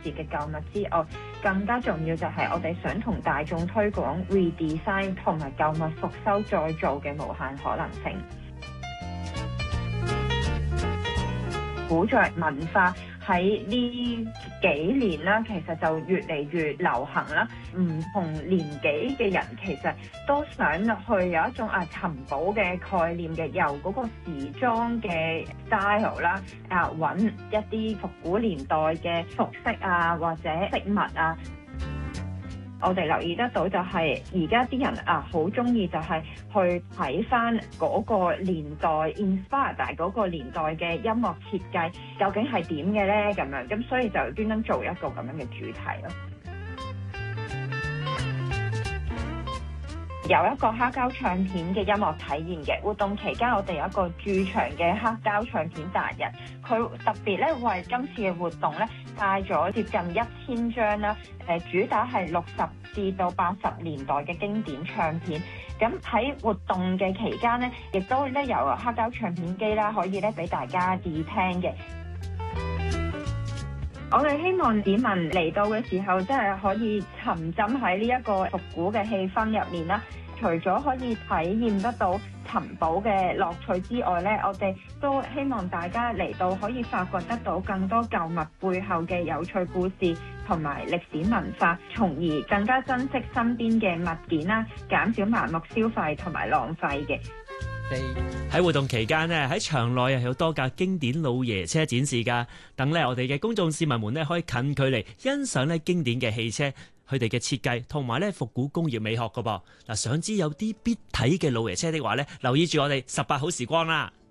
事嘅舊物之外，更加重要就係我哋想同大眾推廣 redesign 同埋舊物復修再造嘅無限可能性。古着文化喺呢幾年啦，其實就越嚟越流行啦。唔同年紀嘅人其實都想去有一種尋寶嘅概念嘅，由嗰個時裝嘅 style 啦，揾一啲復古年代嘅服飾啊，或者飾物啊。我哋留意得到就係而家啲人好中意就係去睇翻嗰個年代 inspire 嗰個年代嘅音樂設計究竟係點嘅咧咁樣，咁所以就專登做一個咁樣嘅主題咯。有一個黑膠唱片嘅音樂體驗嘅活動期間，我哋有一個駐場嘅黑膠唱片達人，佢特別咧為今次嘅活動咧帶咗接近1000張啦，主打係60至到80年代嘅經典唱片。咁喺活動嘅期間咧，亦都咧有黑膠唱片機啦，可以咧俾大家試聽嘅。我哋希望市民嚟到嘅時候，真係可以沉浸喺呢一個復古嘅氣氛入面啦。除咗可以體驗得到尋寶嘅樂趣之外咧，我哋都希望大家嚟到可以發掘得到更多舊物背後嘅有趣故事同埋歷史文化，從而更加珍惜身邊嘅物件啦，減少盲目消費同埋浪費嘅。 喺活動期間呢，喺場內有多架經典老爺車展示㗎，等咧我哋嘅公眾市民們呢可以近距離欣賞呢經典嘅汽車，佢哋嘅設計同埋咧復古工業美學㗎噃。嗱，想知有啲必睇嘅老爺車的話呢，留意住我哋18好時光啦。